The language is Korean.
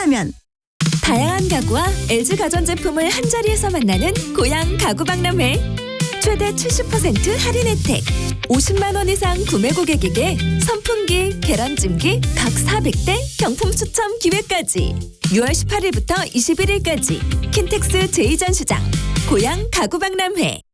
한다면 다양한 가구와 LG 가전제품을 한자리에서 만나는 고양 가구박람회. 최대 70% 할인 혜택. 50만 원 이상 구매 고객에게 선풍기, 계란찜기 각 400대 경품 추첨 기회까지. 6월 18일부터 21일까지 킨텍스 제2전시장 고양 가구박람회.